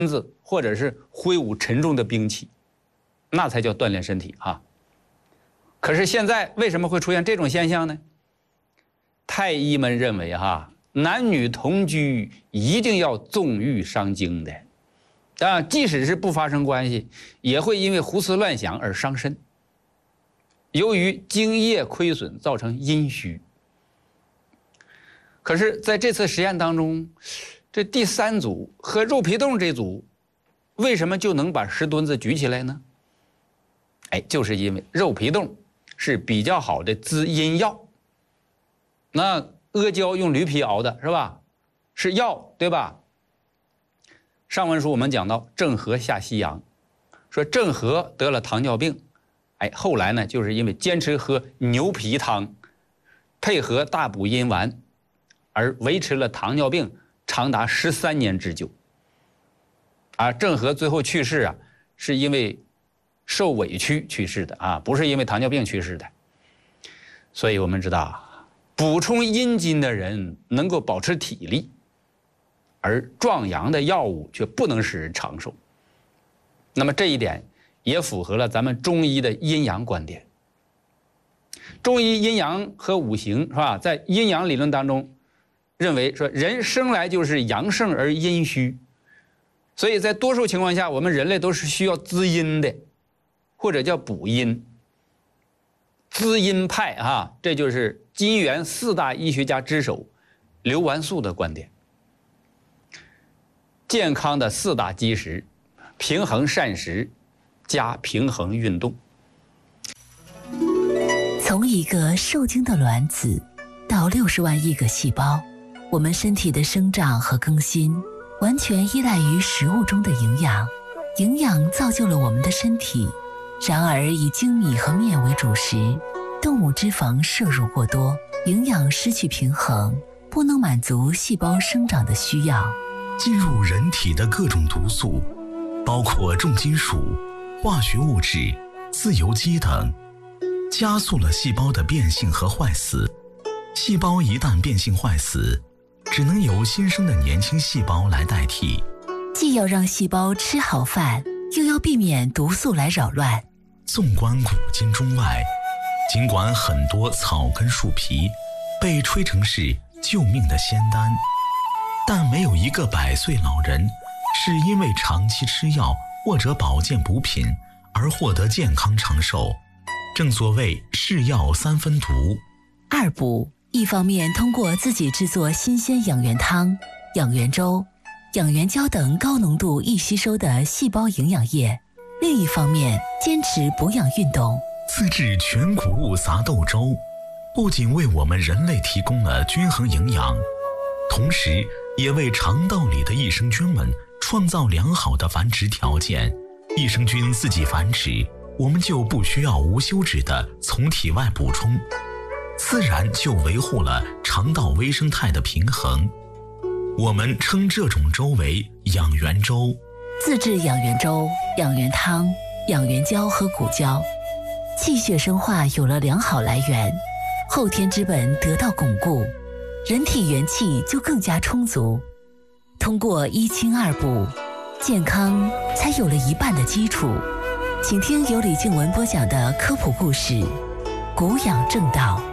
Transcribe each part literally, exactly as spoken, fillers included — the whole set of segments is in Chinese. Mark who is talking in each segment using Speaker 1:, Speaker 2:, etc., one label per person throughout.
Speaker 1: 子，或者是挥舞沉重的兵器，那才叫锻炼身体啊。可是现在为什么会出现这种现象呢？太医们认为哈，男女同居一定要纵欲伤精的，啊，即使是不发生关系，也会因为胡思乱想而伤身。由于精液亏损，造成阴虚。可是在这次实验当中，这第三组和肉皮冻这组，为什么就能把十吨子举起来呢？哎，就是因为肉皮冻是比较好的滋阴药。那阿胶用驴皮熬的是吧？是药，对吧？上文书我们讲到郑和下西洋，说郑和得了糖尿病，哎，后来呢，就是因为坚持喝牛皮汤，配合大补阴丸，而维持了糖尿病长达十三年之久。而郑和最后去世啊，是因为受委屈去世的啊，不是因为糖尿病去世的。所以我们知道，补充阴筋的人能够保持体力，而壮阳的药物却不能使人长寿。那么这一点也符合了咱们中医的阴阳观点。中医阴阳和五行是吧？在阴阳理论当中，认为说人生来就是阳盛而阴虚，所以在多数情况下，我们人类都是需要滋阴的，或者叫补阴。滋阴派啊，这就是金元四大医学家之首刘完素的观点。健康的四大基石：平衡膳食加平衡运动。
Speaker 2: 从一个受精的卵子到六十万亿个细胞，我们身体的生长和更新完全依赖于食物中的营养。营养造就了我们的身体，然而以精米和面为主食，动物脂肪摄入过多，营养失去平衡，不能满足细胞生长的需要。
Speaker 3: 进入人体的各种毒素，包括重金属、化学物质、自由基等，加速了细胞的变性和坏死。细胞一旦变性坏死，只能由新生的年轻细胞来代替。
Speaker 2: 既要让细胞吃好饭，又要避免毒素来扰乱。
Speaker 3: 纵观古今中外，尽管很多草根树皮被吹成是救命的仙丹，但没有一个百岁老人是因为长期吃药或者保健补品而获得健康长寿。正所谓是药三分毒。
Speaker 2: 二补，一方面通过自己制作新鲜养元汤、养元粥、养元胶等高浓度易吸收的细胞营养液，另一方面坚持补养运动。
Speaker 3: 自制全谷物杂豆粥，不仅为我们人类提供了均衡营养，同时也为肠道里的益生菌们创造良好的繁殖条件。益生菌自己繁殖，我们就不需要无休止的从体外补充，自然就维护了肠道微生态的平衡。我们称这种粥为养元粥。
Speaker 2: 自制养元粥、养元汤、养元胶和谷胶，气血生化有了良好来源，后天之本得到巩固，人体元气就更加充足。通过一清二补，健康才有了一半的基础。请听由李静文播讲的科普故事《谷养正道》。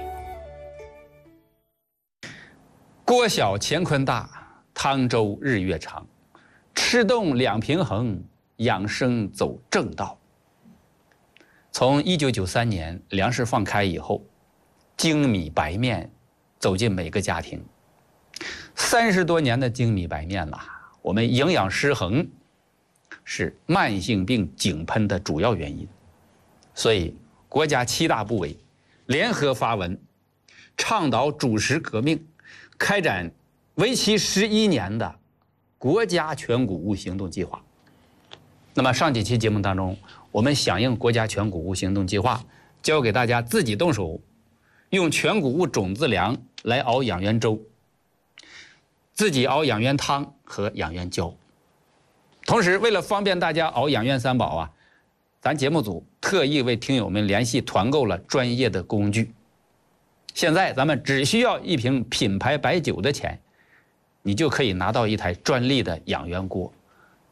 Speaker 1: 锅小乾坤大，汤粥日月长。吃动两平衡，养生走正道。从一九九三年粮食放开以后，精米白面走进每个家庭。三十多年的精米白面呐、啊，我们营养失衡是慢性病井喷的主要原因。所以国家七大部委联合发文，倡导主食革命，开展为期十一年的国家全谷物行动计划。那么上几期节目当中，我们响应国家全谷物行动计划，教给大家自己动手，用全谷物种子粮来熬养元粥，自己熬养元汤和养元胶。同时，为了方便大家熬养元三宝啊，咱节目组特意为听友们联系团购了专业的工具。现在咱们只需要一瓶品牌白酒的钱，你就可以拿到一台专利的养元锅。